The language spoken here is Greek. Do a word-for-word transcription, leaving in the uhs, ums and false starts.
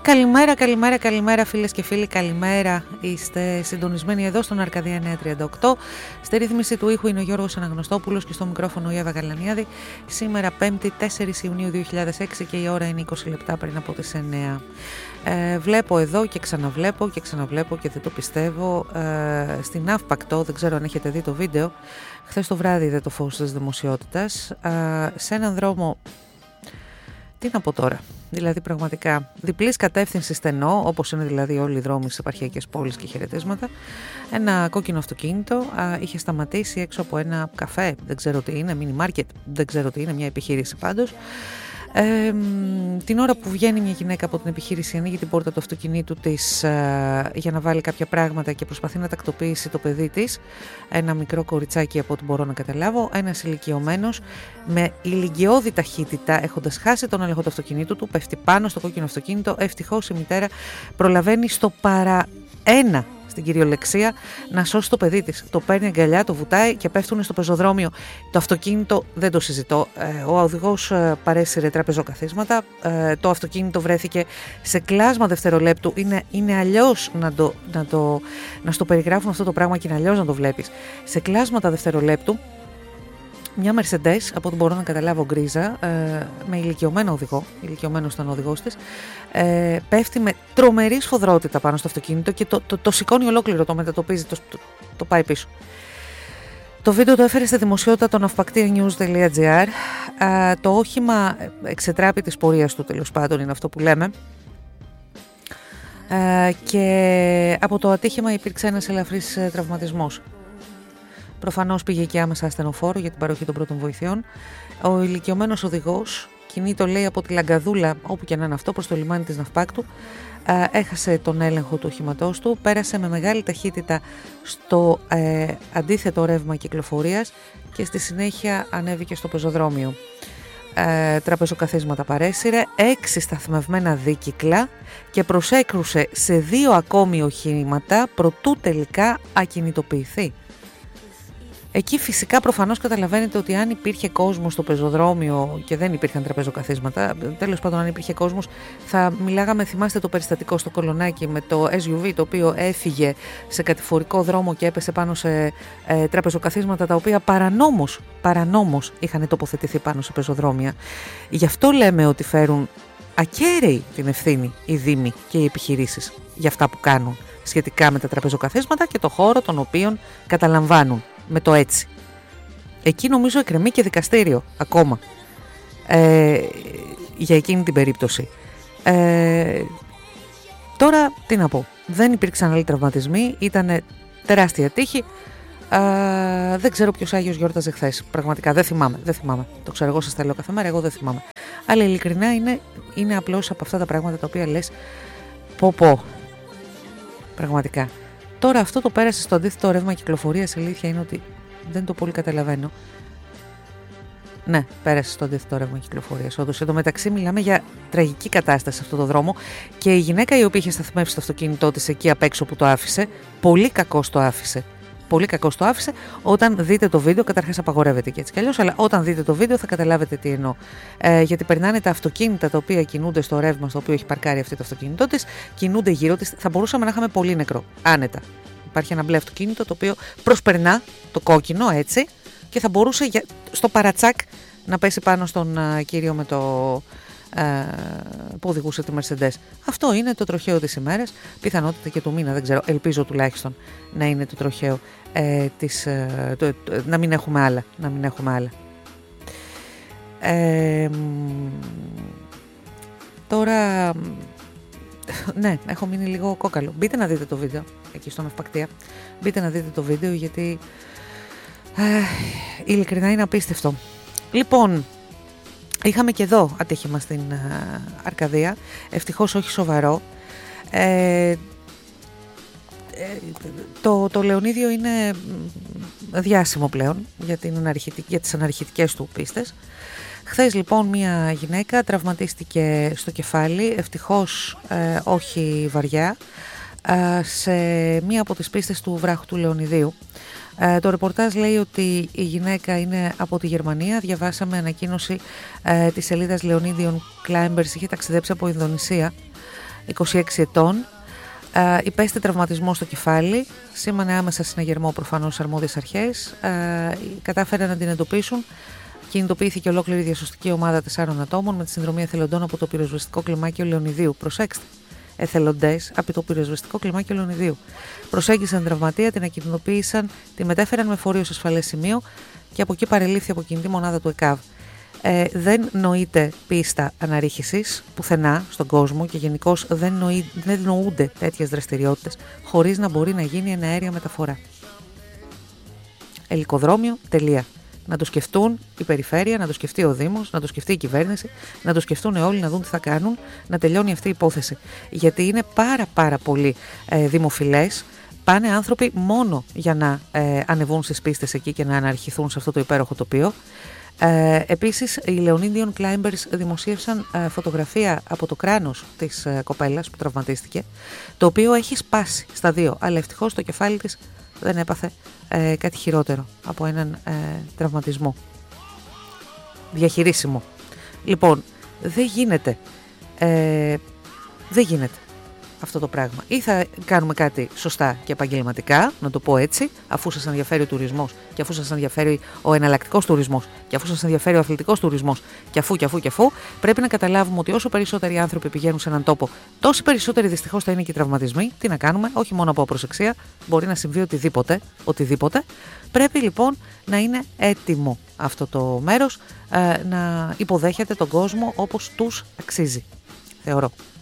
Καλημέρα, καλημέρα, καλημέρα φίλες και φίλοι, καλημέρα. Είστε συντονισμένοι εδώ στον Αρκαδία εννιακόσια τριάντα οκτώ. Στη ρύθμιση του ήχου είναι ο Γιώργος Αναγνωστόπουλος και στο μικρόφωνο η Εύα Γαλανιάδη. Σήμερα πέμπτη τέσσερις Ιουνίου δύο χιλιάδες έξι και η ώρα είναι είκοσι λεπτά πριν από τις εννιά. Ε, βλέπω εδώ και ξαναβλέπω και ξαναβλέπω και δεν το πιστεύω. Ε, στην Αύπακτο, δεν ξέρω αν έχετε δει το βίντεο, χθες το βράδυ είδε το φως της δημοσιότητας, ε, σε έναν δρόμο. Τι να πω τώρα, δηλαδή πραγματικά διπλής κατεύθυνση στενό, όπως είναι δηλαδή όλοι οι δρόμοι στις επαρχιακές πόλεις και χαιρετίσματα, ένα κόκκινο αυτοκίνητο α, είχε σταματήσει έξω από ένα καφέ, δεν ξέρω τι είναι, μίνι μάρκετ, δεν ξέρω τι είναι, μια επιχείρηση πάντως. Ε, την ώρα που βγαίνει μια γυναίκα από την επιχείρηση, ανοίγει την πόρτα του αυτοκινήτου της ε, για να βάλει κάποια πράγματα και προσπαθεί να τακτοποιήσει το παιδί της, ένα μικρό κοριτσάκι από ό,τι μπορώ να καταλάβω, ένας ηλικιωμένος με ηλικιώδη ταχύτητα, έχοντας χάσει τον έλεγχο του αυτοκινήτου του, πέφτει πάνω στο κόκκινο αυτοκίνητο. Ευτυχώς η μητέρα προλαβαίνει στο παρά ένα, στην κυριολεξία, να σώσει το παιδί της. Το παίρνει αγκαλιά, το βουτάει και πέφτουν στο πεζοδρόμιο. Το αυτοκίνητο δεν το συζητώ. Ο οδηγός παρέσυρε τραπεζοκαθίσματα. Το αυτοκίνητο βρέθηκε σε κλάσμα δευτερολέπτου. Είναι, είναι αλλιώς να το, να, το, να στο περιγράφουν αυτό το πράγμα και είναι αλλιώς να το βλέπεις. Σε κλάσματα δευτερολέπτου, μια Mercedes, από ό,τι μπορώ να καταλάβω γκρίζα, ε, με ηλικιωμένο οδηγό, ηλικιωμένος ήταν ο οδηγός της, ε, πέφτει με τρομερή σφοδρότητα πάνω στο αυτοκίνητο και το, το, το σηκώνει ολόκληρο, το μετατοπίζει, το, το, το πάει πίσω. Το βίντεο το έφερε στη δημοσιότητα το ναυπακτίανnews τελεία gr. Ε, το όχημα εξετράπη της πορείας του, τέλος πάντων, είναι αυτό που λέμε. Ε, και από το ατύχημα υπήρξε ένας ελαφρύς τραυματισμός. Προφανώς πήγε και άμεσα ασθενοφόρο για την παροχή των πρώτων βοηθειών. Ο ηλικιωμένος οδηγός κινείται, λέει, από τη Λαγκαδούλα, όπου και να είναι αυτό, προς το λιμάνι της Ναυπάκτου. Έχασε τον έλεγχο του οχήματός του, πέρασε με μεγάλη ταχύτητα στο ε, αντίθετο ρεύμα κυκλοφορίας και στη συνέχεια ανέβηκε στο πεζοδρόμιο. Ε, τραπεζοκαθίσματα παρέσυρε, έξι σταθμευμένα δίκυκλα και προσέκρουσε σε δύο ακόμη οχήματα προτού τελικά ακινητοποιηθεί. Εκεί φυσικά προφανώς καταλαβαίνετε ότι αν υπήρχε κόσμος στο πεζοδρόμιο και δεν υπήρχαν τραπεζοκαθίσματα, τέλος πάντων αν υπήρχε κόσμος, θα μιλάγαμε, θυμάστε το περιστατικό στο Κολονάκι με το ες γιου βι το οποίο έφυγε σε κατηφορικό δρόμο και έπεσε πάνω σε ε, τραπεζοκαθίσματα τα οποία παρανόμως, παρανόμως είχαν τοποθετηθεί πάνω σε πεζοδρόμια. Γι' αυτό λέμε ότι φέρουν ακέραιη την ευθύνη οι δήμοι και οι επιχειρήσεις για αυτά που κάνουν σχετικά με τα τραπεζοκαθίσματα και το χώρο τον οποίον καταλαμβάνουν. Με το έτσι. Εκεί νομίζω εκκρεμεί και δικαστήριο ακόμα ε, για εκείνη την περίπτωση. Ε, τώρα τι να πω. Δεν υπήρξαν άλλοι τραυματισμοί. Ήταν τεράστια τύχη. Ε, δεν ξέρω ποιος Άγιος γιόρταζε χθες. Πραγματικά δεν θυμάμαι. Δεν θυμάμαι. Το ξέρω, εγώ σας τα λέω κάθε μέρα. Εγώ δεν θυμάμαι. Αλλά ειλικρινά είναι, είναι απλώς από αυτά τα πράγματα τα οποία λες πω πω. Πραγματικά. Τώρα αυτό το πέρασε στο αντίθετο ρεύμα κυκλοφορίας, η αλήθεια είναι ότι δεν το πολύ καταλαβαίνω. Ναι, πέρασε στο αντίθετο ρεύμα κυκλοφορίας. Όντως, εν τω μεταξύ μιλάμε για τραγική κατάσταση σε αυτό το δρόμο και η γυναίκα η οποία είχε σταθμεύσει το αυτοκίνητό της εκεί απ' έξω που το άφησε, πολύ κακώς το άφησε. Πολύ κακώς το άφησε. Όταν δείτε το βίντεο, καταρχάς απαγορεύεται και έτσι κι αλλιώς, αλλά όταν δείτε το βίντεο θα καταλάβετε τι εννοώ. Ε, γιατί περνάνε τα αυτοκίνητα τα οποία κινούνται στο ρεύμα στο οποίο έχει παρκάρει αυτή το αυτοκίνητό της, κινούνται γύρω της. Θα μπορούσαμε να είχαμε πολύ νεκρό, άνετα. Υπάρχει ένα μπλε αυτοκίνητο το οποίο προσπερνά το κόκκινο έτσι και θα μπορούσε για, στο παρατσάκ να πέσει πάνω στον uh, κύριο με το, uh, που οδηγούσε τη Mercedes. Αυτό είναι το τροχαίο της ημέρας, πιθανότητα και του μήνα, δεν ξέρω, ελπίζω τουλάχιστον να είναι το τροχαίο ε, της, ε, το, το, να μην έχουμε άλλα, να μην έχουμε άλλα. Ε, τώρα... Ναι, έχω μείνει λίγο κόκαλο. Μπείτε να δείτε το βίντεο εκεί στον Ευπακτία. Μπείτε να δείτε το βίντεο γιατί ε, ειλικρινά είναι απίστευτο. Λοιπόν, είχαμε και εδώ ατύχημα στην ε, Αρκαδία. Ευτυχώς όχι σοβαρό. Ε, το, το Λεωνίδιο είναι διάσημο πλέον για, την αναρχητική, για τις αναρχητικές του πίστες. Χθες λοιπόν μια γυναίκα τραυματίστηκε στο κεφάλι, ευτυχώς ε, όχι βαριά, ε, σε μία από τις πίστες του βράχου του Λεωνιδίου. Ε, το ρεπορτάζ λέει ότι η γυναίκα είναι από τη Γερμανία. Διαβάσαμε ανακοίνωση ε, της σελίδας Leonidian Climbers, είχε ταξιδέψει από Ινδονησία είκοσι έξι ετών, ε, υπέστη τραυματισμό στο κεφάλι, σήμανε άμεσα συναγερμό προφανώς αρμόδιες αρχές, ε, κατάφεραν να την εντοπίσουν. Κινητοποιήθηκε ολόκληρη η διασωστική ομάδα τεσσάρων ατόμων με τη συνδρομή εθελοντών από το πυροσβεστικό κλιμάκιο Λεωνιδίου. Προσέξτε, εθελοντές από το πυροσβεστικό κλιμάκιο Λεωνιδίου. Προσέγγισαν την τραυματία, την ακινητοποίησαν, τη μετέφεραν με φορείο σε ασφαλές σημείο και από εκεί παρελήφθη από κινητή μονάδα του ΕΚΑΒ. Ε, δεν νοείται πίστα αναρρίχησης πουθενά στον κόσμο και γενικώς δεν, νοεί, δεν νοούνται τέτοιες δραστηριότητες χωρίς να μπορεί να γίνει εναέρια μεταφορά. Ελικοδρόμιο, τελεία. Να το σκεφτούν η περιφέρεια, να το σκεφτεί ο Δήμος, να το σκεφτεί η κυβέρνηση, να το σκεφτούν όλοι, να δουν τι θα κάνουν, να τελειώνει αυτή η υπόθεση. Γιατί είναι πάρα πάρα πολύ ε, δημοφιλές. Πάνε άνθρωποι μόνο για να ε, ανεβούν στις πίστες εκεί και να αναρχηθούν σε αυτό το υπέροχο τοπίο. Ε, επίσης, οι Leonidian Climbers δημοσίευσαν ε, φωτογραφία από το κράνος της ε, κοπέλας που τραυματίστηκε, το οποίο έχει σπάσει στα δύο, αλλά ευτυχώς το κεφάλι της δεν έπαθε ε, κάτι χειρότερο από έναν ε, τραυματισμό. Διαχειρίσιμο. Λοιπόν, δεν γίνεται. Ε, δεν γίνεται αυτό το πράγμα. Ή θα κάνουμε κάτι σωστά και επαγγελματικά, να το πω έτσι, αφού σας ενδιαφέρει ο τουρισμός και αφού σας ενδιαφέρει ο εναλλακτικός τουρισμός και αφού σας ενδιαφέρει ο αθλητικός τουρισμός και αφού και αφού και αφού, πρέπει να καταλάβουμε ότι όσο περισσότεροι άνθρωποι πηγαίνουν σε έναν τόπο, τόσοι περισσότεροι δυστυχώς θα είναι και οι τραυματισμοί. Τι να κάνουμε, όχι μόνο από απροσεξία, μπορεί να συμβεί οτιδήποτε, οτιδήποτε. Πρέπει λοιπόν να είναι έτοιμο αυτό το μέρος, ε, να υποδέχεται τον κόσμο όπως τους αξίζει, θεωρώ.